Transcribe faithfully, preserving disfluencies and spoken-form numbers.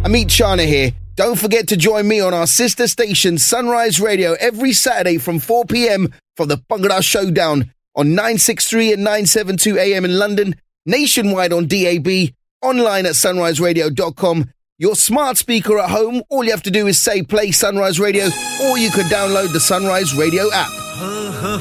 Amit Chana here. Don't forget to join me on our sister station Sunrise Radio every Saturday from four p.m. for the Bhangra Showdown on nine sixty-three and nine seventy-two A M in London, nationwide on D A B, online at sunrise radio dot com. Your smart speaker at home, all you have to do is say play Sunrise Radio, or you could download the Sunrise Radio app.